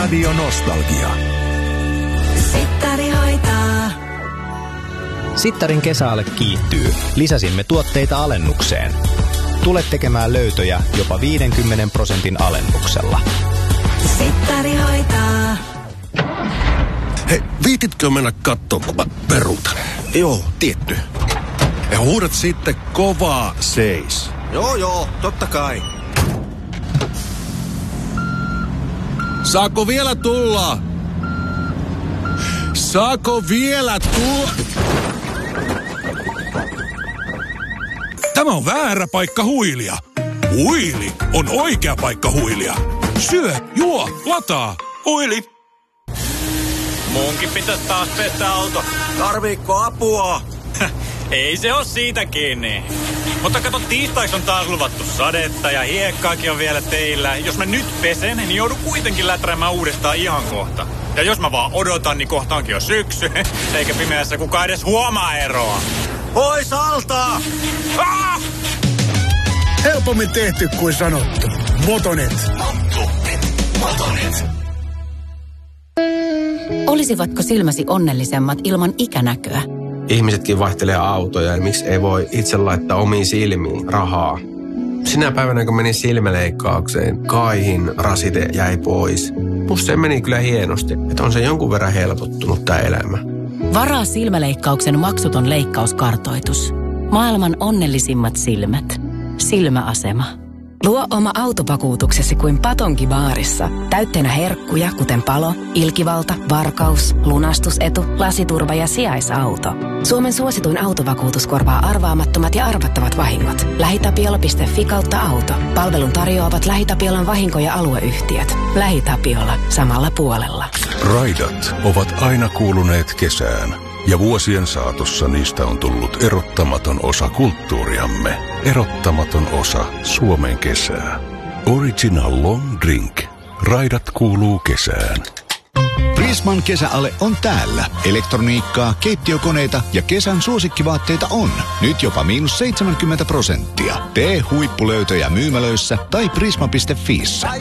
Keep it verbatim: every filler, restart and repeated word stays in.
Radio Nostalgia. Sittari hoitaa. Sittarin kesäale kiittyy. Lisäsimme tuotteita alennukseen. Tule tekemään löytöjä jopa viidenkymmenen prosentin alennuksella. Sittari hoitaa. Hei, viititkö mennä kattoo, kun mä peruutan? Joo, tietty. Ja huudat sitten kovaa seis. Joo, joo, totta kai. Saako vielä tulla? Saako vielä tulla? Tämä on väärä paikka huilia. Huili on oikea paikka huilia. Syö, juo, lataa. Huili. Munkin pitäisi taas pestä auto. Tarviikko apua? Ei se oo siitä kiinni. Mutta kato, tiistaiksi on taas luvattu sadetta ja hiekkaakin on vielä teillä. Jos mä nyt pesen, niin joudun kuitenkin läträämään uudestaan ihan kohta. Ja jos mä vaan odotan, niin kohta onkin jo syksy. Eikä pimeässä kukaan edes huomaa eroa. Pois alta! Ah! Helpommin tehty kuin sanottu. Motonet. Motonet. Olisivatko silmäsi onnellisemmat ilman ikänäköä? Ihmisetkin vaihtelee autoja ja miksi ei voi itse laittaa omiin silmiin rahaa. Sinä päivänä kun menin silmäleikkaukseen, kaihin rasite jäi pois. Musta se meni kyllä hienosti, että on se jonkun verran helpottunut tää elämä. Varaa silmäleikkauksen maksuton leikkauskartoitus. Maailman onnellisimmat silmät. Silmäasema. Luo oma autovakuutuksesi kuin Patonki-baarissa. Täytteenä herkkuja, kuten palo, ilkivalta, varkaus, lunastusetu, lasiturva ja sijaisauto. Suomen suosituin autovakuutus korvaa arvaamattomat ja arvattavat vahingot. lähitapiola piste fi kautta auto. Palvelun tarjoavat LähiTapiolan vahinko- ja alueyhtiöt. LähiTapiola. Samalla puolella. Raidat ovat aina kuuluneet kesään. Ja vuosien saatossa niistä on tullut erottamaton osa kulttuuriamme. Erottamaton osa Suomen kesää. Original Long Drink. Raidat kuuluu kesään. Prisman kesäale on täällä. Elektroniikkaa, keittiökoneita ja kesän suosikkivaatteita on. Nyt jopa miinus seitsemänkymmentä prosenttia. Tee huippulöytöjä myymälöissä tai prisma piste fiissä.